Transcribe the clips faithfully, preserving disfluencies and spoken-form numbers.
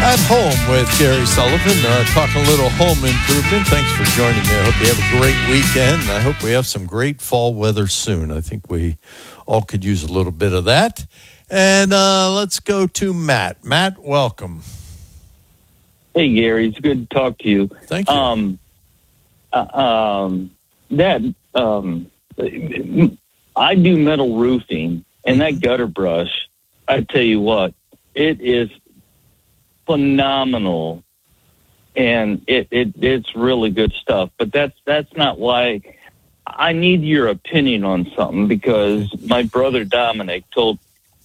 At Home with Gary Sullivan, uh, talking a little home improvement. Thanks for joining me. I hope you have a great weekend. I hope we have some great fall weather soon. I think we all could use a little bit of that. And uh, let's go to Matt. Matt, welcome. Hey, Gary. It's good to talk to you. Thank you. Um, uh, um, that, um, I do metal roofing, and that gutter brush, I tell you what, it is phenomenal, and it, it it's really good stuff. But that's that's not why I need your opinion on something, because my brother Dominic told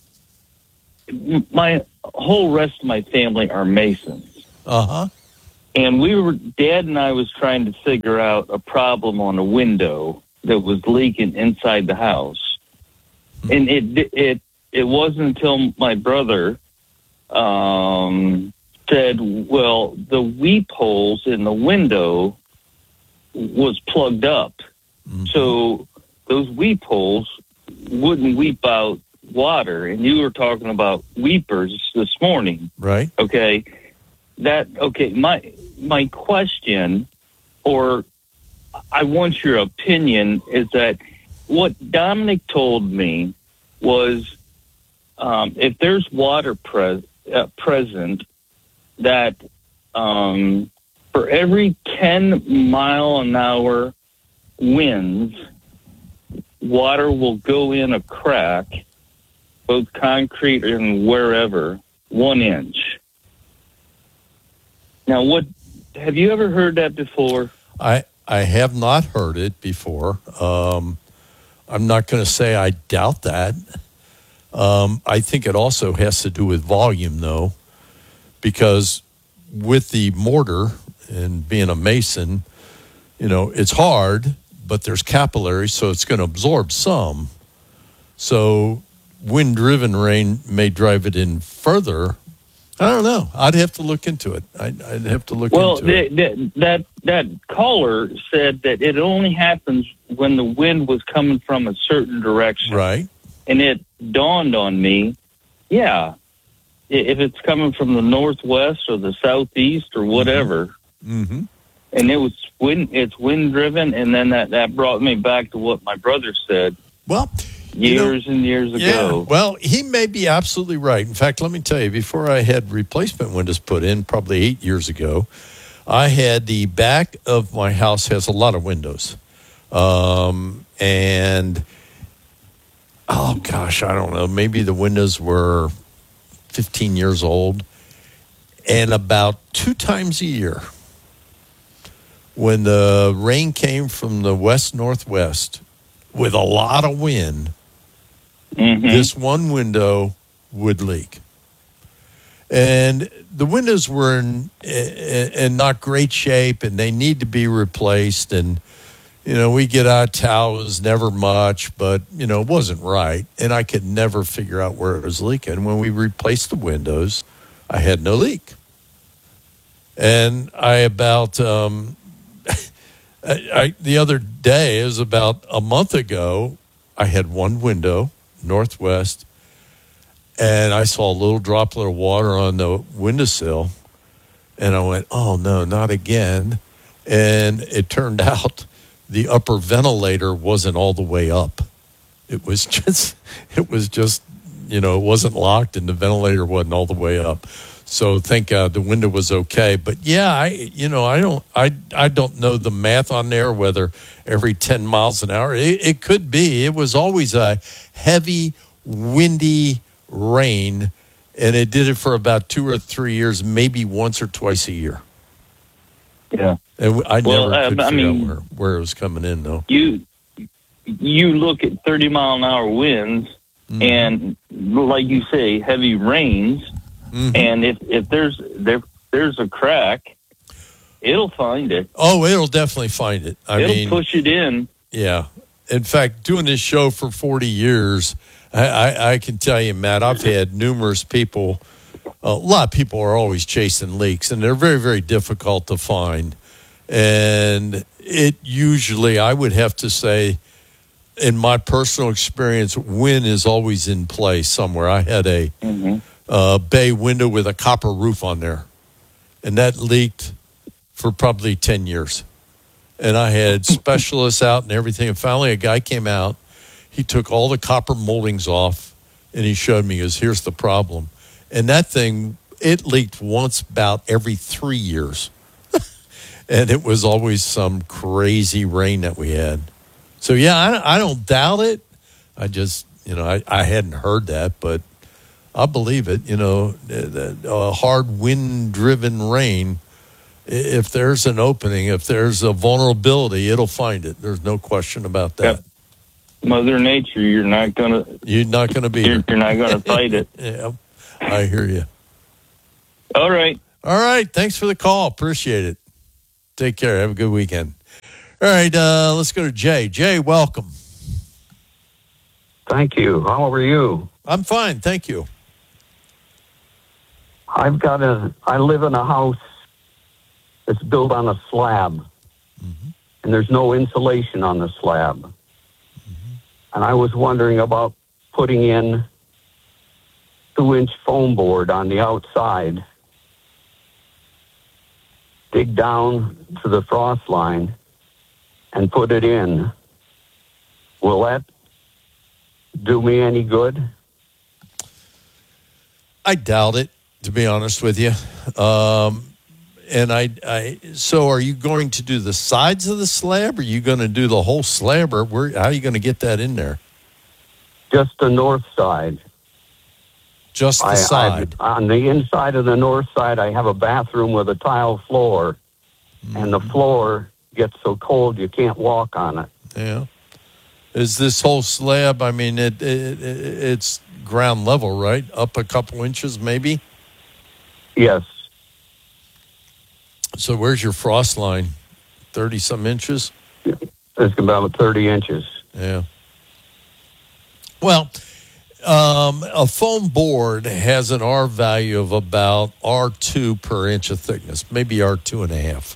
my whole rest of my family are Masons. Uh-huh. And we were Dad and I was trying to figure out a problem on a window that was leaking inside the house. Mm-hmm. And it it it wasn't until my brother Um, said, well, the weep holes in the window was plugged up. Mm-hmm. So those weep holes wouldn't weep out water. And you were talking about weepers this morning. Right. Okay. That, okay. My, my question, or I want your opinion, is that what Dominic told me was, um, if there's water present, Uh, present, that um, for every ten mile an hour winds, water will go in a crack, both concrete and wherever, one inch. Now, what have you ever heard that before? I I have not heard it before. Um, I'm not going to say I doubt that. Um, I think it also has to do with volume, though, because with the mortar and being a mason, you know, it's hard, but there's capillaries, so it's going to absorb some. So wind-driven rain may drive it in further. I don't know. I'd have to look into it. I'd, I'd have to look well, into the, it. Well, that that caller said that it only happens when the wind was coming from a certain direction. Right. And it dawned on me, yeah, if it's coming from the northwest or the southeast or whatever, mm-hmm. and it was wind, it's wind driven, and then that, that brought me back to what my brother said. Well, years you know, and years ago. Yeah, well, he may be absolutely right. In fact, let me tell you, before I had replacement windows put in, probably eight years ago, I had the back of my house has a lot of windows, um, and. Oh, gosh, I don't know. Maybe the windows were fifteen years old. And about two times a year, when the rain came from the west-northwest with a lot of wind, mm-hmm. this one window would leak. And the windows were in, in not great shape, and they need to be replaced. And you know, we get out towels, never much, but, you know, it wasn't right. And I could never figure out where it was leaking. When we replaced the windows, I had no leak. And I about, um, I, I, the other day, it was about a month ago, I had one window, northwest, and I saw a little droplet of water on the windowsill. And I went, oh, no, not again. And it turned out the upper ventilator wasn't all the way up. It was just, it was just, you know, it wasn't locked and the ventilator wasn't all the way up. So thank God the window was okay. But yeah, I, you know, I don't, I, I don't know the math on there, whether every ten miles an hour, it, it could be. It was always a heavy, windy rain, and it did it for about two or three years, maybe once or twice a year. Yeah. And I well, never could uh, I figure mean, out where, where it was coming in, though. You you look at thirty mile an hour winds, mm-hmm. and like you say, heavy rains, mm-hmm. and if, if there's there there's a crack, it'll find it. Oh, it'll definitely find it. I it'll mean, push it in. Yeah. In fact, doing this show for forty years, I, I, I can tell you, Matt, I've had numerous people. A lot of people are always chasing leaks, and they're very, very difficult to find. And it usually, I would have to say, in my personal experience, wind is always in play somewhere. I had a mm-hmm. uh, bay window with a copper roof on there, and that leaked for probably ten years. And I had specialists out and everything. And finally, a guy came out. He took all the copper moldings off, and he showed me, he goes, here's the problem. And that thing, it leaked once about every three years. And it was always some crazy rain that we had. So, yeah, I, I don't doubt it. I just, you know, I, I hadn't heard that, but I believe it. You know, a hard wind-driven rain, if there's an opening, if there's a vulnerability, it'll find it. There's no question about that. Yep. Mother Nature, you're not gonna. You're not gonna be. You're, you're not gonna fight it. Yeah, I hear you. All right. All right. Thanks for the call. Appreciate it. Take care. Have a good weekend. All right. Uh, let's go to Jay. Jay, welcome. Thank you. How are you? I'm fine. Thank you. I've got a. I live in a house that's built on a slab, mm-hmm. and there's no insulation on the slab. Mm-hmm. And I was wondering about putting in two-inch foam board on the outside, dig down to the frost line, and put it in. Will that do me any good? I doubt it, to be honest with you. Um, and I, I, so are you going to do the sides of the slab? Or are you going to do the whole slab? Or where, how are you going to get that in there? Just the north side. Just the I, side? I, on the inside of the north side, I have a bathroom with a tile floor, mm-hmm. and the floor gets so cold you can't walk on it. Yeah. Is this whole slab, I mean, it, it, it it's ground level, right? Up a couple inches, maybe? Yes. So where's your frost line? thirty-some inches? It's about thirty inches. Yeah. Well, um, a foam board has an R value of about R two per inch of thickness, maybe R two and a half.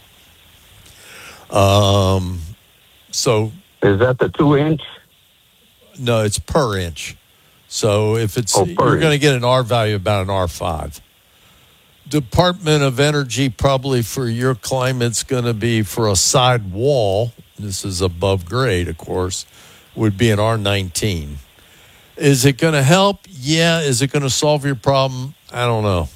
Um, so... Is that the two inch? No, it's per inch. So if it's, oh, you're going to get an R value about an R five. Department of Energy probably for your climate's going to be for a side wall. This is above grade, of course, would be an R nineteen. Is it going to help? Yeah. Is it going to solve your problem? I don't know.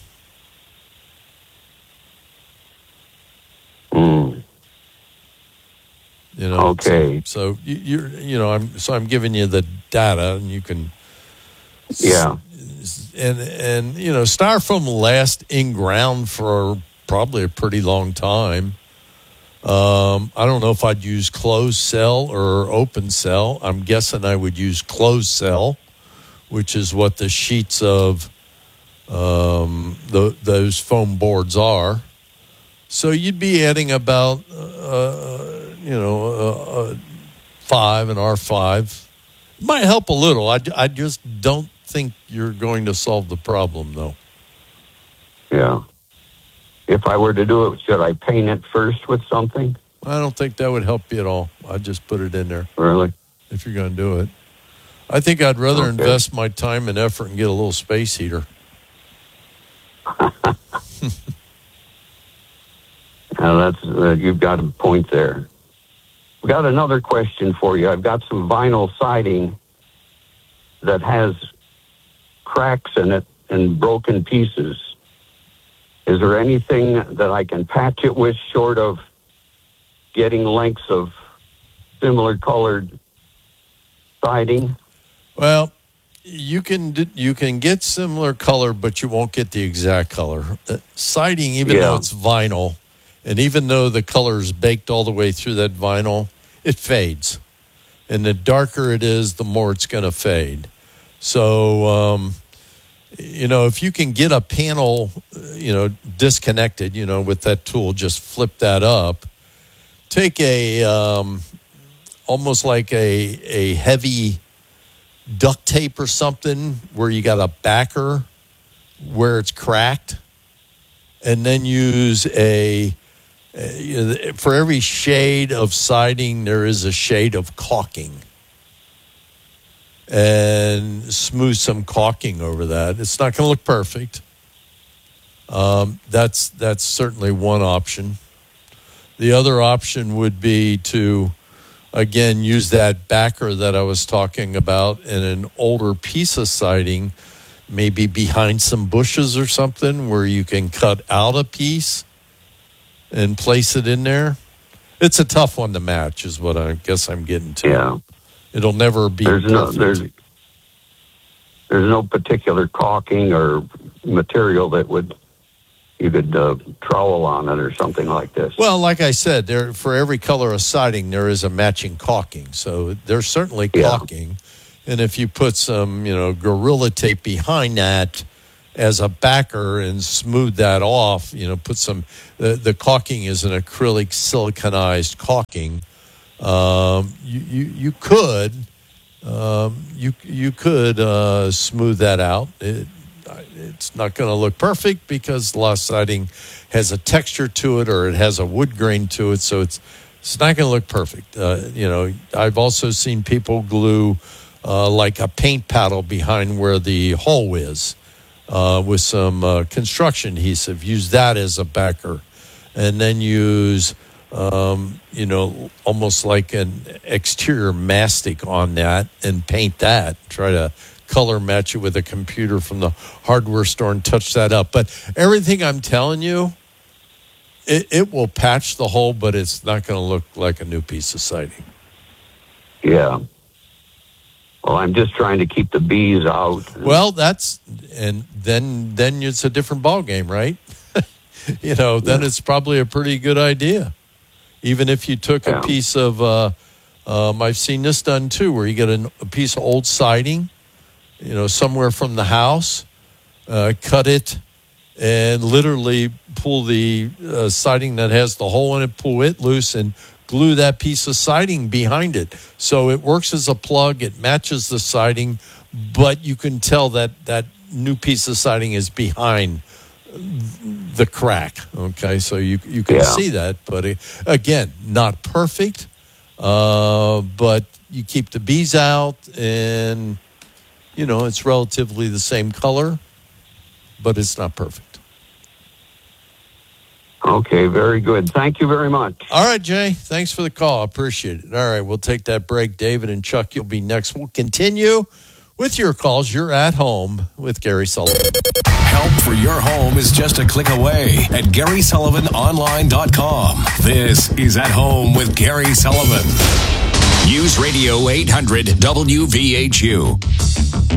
Mm. You know. Okay. So, so you, you're, you know, I'm so I'm giving you the data, and you can. Yeah. And, and you know, styrofoam will last in ground for probably a pretty long time. Um, I don't know if I'd use closed cell or open cell. I'm guessing I would use closed cell, which is what the sheets of um, the, those foam boards are. So you'd be adding about, uh, you know, uh, uh, five and R five. It might help a little. I, I just don't think you're going to solve the problem, though. Yeah. If I were to do it, should I paint it first with something? I don't think that would help you at all. I'd just put it in there. Really? If you're going to do it. I think I'd rather okay. invest my time and effort and get a little space heater. Now that's uh, you've got a point there. We got another question for you. I've got some vinyl siding that has cracks in it and broken pieces. Is there anything that I can patch it with short of getting lengths of similar colored siding? Well, you can you can get similar color, but you won't get the exact color. Uh, siding, even yeah. though it's vinyl, and even though the color is baked all the way through that vinyl, it fades. And the darker it is, the more it's going to fade. So, um, you know, if you can get a panel, you know, disconnected, you know, with that tool, just flip that up. Take a, um, almost like a a heavy duct tape or something where you got a backer where it's cracked, and then use a, a for every shade of siding, there is a shade of caulking. And smooth some caulking over that. It's not going to look perfect, Um, that's that's certainly one option. The other option would be to, again, use that backer that I was talking about in an older piece of siding, maybe behind some bushes or something, where you can cut out a piece and place it in there. It's a tough one to match, is what I guess I'm getting to. Yeah. It'll never be There's no perfect. there's there's no particular caulking or material that would you could uh, trowel on it or something like this. Well, like I said, there for every color of siding, there is a matching caulking. So there's certainly Yeah. caulking. And if you put some, you know, Gorilla Tape behind that as a backer and smooth that off, you know, put some, the, the caulking is an acrylic siliconized caulking. Um, you, you, you could, um, you, you could uh, smooth that out. It, It's not going to look perfect because a lot of siding has a texture to it or it has a wood grain to it, so it's it's not going to look perfect. Uh, you know, I've also seen people glue uh, like a paint paddle behind where the hole is uh, with some uh, construction adhesive. Use that as a backer, and then use um, you know almost like an exterior mastic on that and paint that. Try to color match it with a computer from the hardware store and touch that up. But everything I'm telling you, it, it will patch the hole, but it's not going to look like a new piece of siding. Yeah. Well, I'm just trying to keep the bees out. Well, that's, and then then it's a different ball game, right? you know, then Yeah. it's probably a pretty good idea. Even if you took Yeah. a piece of, uh, um, I've seen this done too, where you get a, a piece of old siding, you know, somewhere from the house, uh, cut it, and literally pull the uh, siding that has the hole in it, pull it loose, and glue that piece of siding behind it. So it works as a plug. It matches the siding, but you can tell that that new piece of siding is behind the crack. Okay, so you you can Yeah. see that, but it, again, not perfect, uh, but you keep the bees out and. You know, it's relatively the same color, but it's not perfect. Okay, very good. Thank you very much. All right, Jay. Thanks for the call. I appreciate it. All right, we'll take that break. David and Chuck, you'll be next. We'll continue with your calls. You're at home with Gary Sullivan. Help for your home is just a click away at Gary Sullivan Online dot com. This is At Home with Gary Sullivan. News Radio eight hundred W V H U.